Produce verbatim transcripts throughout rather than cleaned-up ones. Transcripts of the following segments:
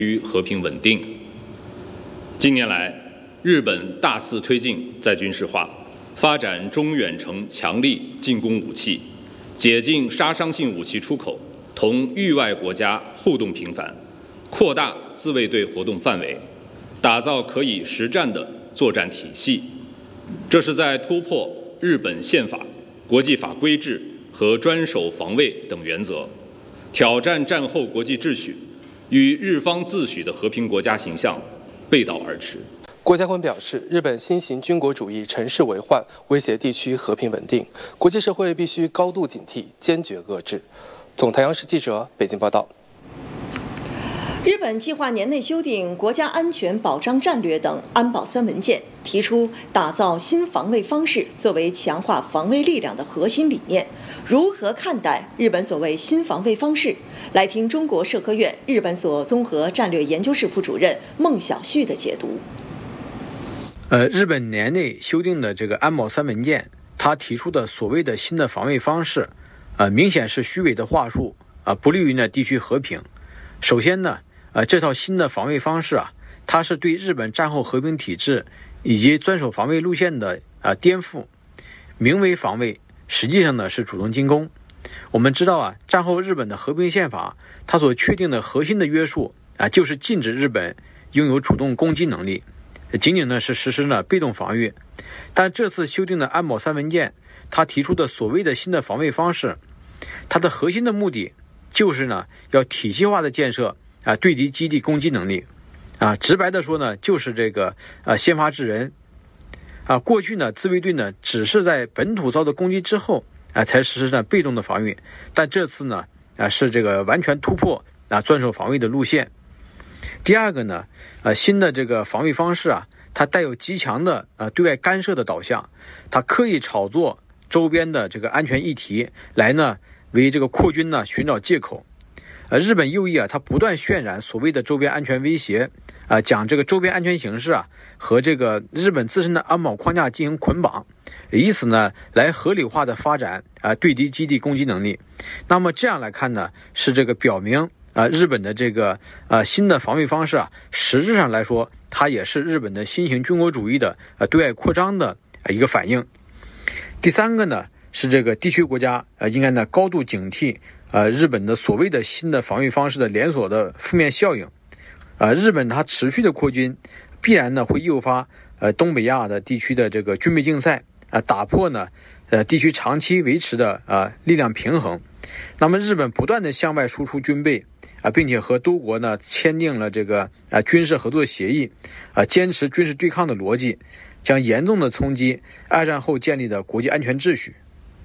区和平稳定。近年来，日本大肆推进再军事化，发展中远程强力进攻武器，解禁杀伤性武器出口，同域外国家互动频繁，扩大自卫队活动范围，打造可以实战的作战体系。这是在突破日本宪法、国际法规制和专守防卫等原则，挑战战后国际秩序，与日方自诩的和平国家形象背道而驰。 郭家坤表示，日本新型军国主义乘势为患，威胁地区和平稳定，国际社会必须高度警惕，坚决遏制。总台央视记者北京报道。 日本计划年内修订国家安全保障战略等安保三文件，提出打造新防卫方式作为强化防卫力量的核心理念。如何看待日本所谓新防卫方式？来听中国社科院日本所综合战略研究室副主任孟晓旭的解读。 呃，日本年内修订的这个安保三文件，他提出的所谓的新的防卫方式，呃，明显是虚伪的话术啊、呃，不利于呢地区和平。首先呢。呃，这套新的防卫方式啊，它是对日本战后和平体制以及专守防卫路线的啊、呃、颠覆，名为防卫，实际上呢是主动进攻。我们知道啊，战后日本的和平宪法，它所确定的核心的约束啊，就是禁止日本拥有主动攻击能力，仅仅呢是实施了被动防御。但这次修订的安保三文件，它提出的所谓的新的防卫方式，它的核心的目的就是呢要体系化的建设。啊，对敌基地攻击能力，啊，直白的说呢，就是这个啊，先发制人，啊，过去呢，自卫队呢只是在本土遭到攻击之后啊，才实施呢被动的防御，但这次呢，啊，是这个完全突破啊专守防御的路线。第二个呢，呃、啊，新的这个防御方式啊，它带有极强的呃、啊、对外干涉的导向，它刻意炒作周边的这个安全议题，来呢为这个扩军呢寻找借口。呃，日本右翼啊，它不断渲染所谓的周边安全威胁，啊、呃，讲这个周边安全形势啊和这个日本自身的安保框架进行捆绑，以此呢来合理化的发展啊、呃、对敌基地攻击能力。那么这样来看呢，是这个表明啊、呃、日本的这个呃新的防御方式啊，实质上来说，它也是日本的新型军国主义的呃对外扩张的呃一个反应。第三个呢是这个地区国家呃应该呢高度警惕。呃，日本的所谓的新的防御方式的连锁的负面效应，呃，日本它持续的扩军，必然呢会诱发呃东北亚的地区的这个军备竞赛啊、呃，打破呢呃地区长期维持的啊、呃、力量平衡。那么日本不断的向外输出军备啊、呃，并且和多国呢签订了这个啊、呃、军事合作协议啊、呃，坚持军事对抗的逻辑，将严重的冲击二战后建立的国际安全秩序。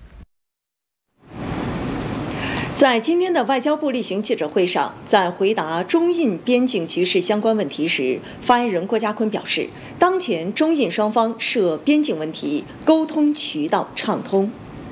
在今天的外交部例行记者会上，在回答中印边境局势相关问题时，发言人郭家坤表示，当前中印双方涉边境问题沟通渠道畅通。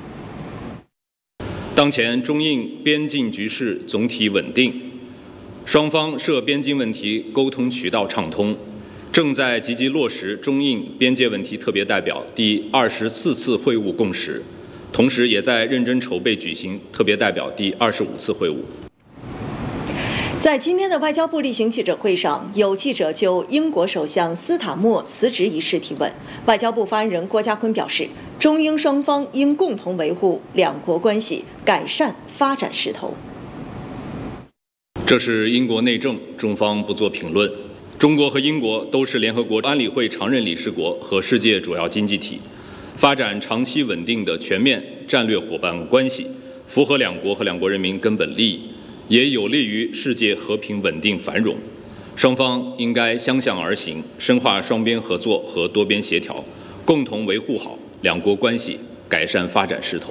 当前中印边境局势总体稳定，双方涉边境问题沟通渠道畅通，正在积极落实中印边界问题特别代表第二十四次会晤共识。同时也在认真筹备举行特别代表第二十五次会晤。 在今天的外交部例行记者会上，有记者就英国首相斯塔默辞职一事提问。外交部发言人郭家坤表示，中英双方应共同维护两国关系，改善发展势头。 这是英国内政，中方不做评论。中国和英国都是联合国安理会常任理事国和世界主要经济体。发展长期稳定的全面战略伙伴关系，符合两国和两国人民根本利益，也有利于世界和平稳定繁荣。双方应该相向而行，深化双边合作和多边协调，共同维护好两国关系，改善发展势头。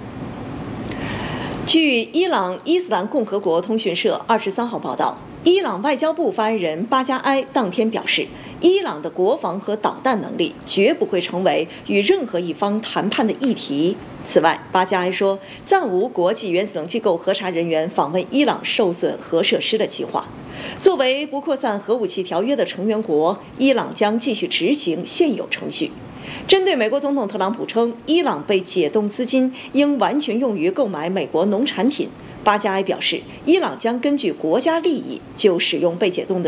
据伊朗伊斯兰共和国通讯社二十三号报道，伊朗外交部发言人巴加埃当天表示，伊朗的国防和导弹能力绝不会成为与任何一方谈判的议题。此外，巴加埃说，暂无国际原子能机构核查人员访问伊朗受损核设施的计划。作为不扩散核武器条约的成员国，伊朗将继续执行现有程序。针对美国总统特朗普称伊朗被解冻资金应完全用于购买美国农产品，巴加埃表示，伊朗将根据国家利益就使用被解冻的